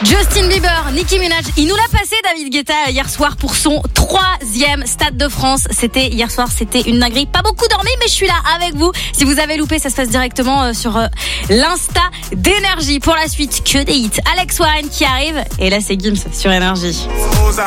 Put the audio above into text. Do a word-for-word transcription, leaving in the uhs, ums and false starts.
Justin Bieber, Nicki Minaj, il nous l'a passé David Guetta hier soir pour son troisième Stade de France. C'était hier soir, c'était une dinguerie. Pas beaucoup dormi, mais je suis là avec vous. Si vous avez loupé, ça se passe directement sur euh, l'Insta d'Énergie. Pour la suite, que des hits. Alex Warren qui arrive. Et là, c'est Gims sur Énergie.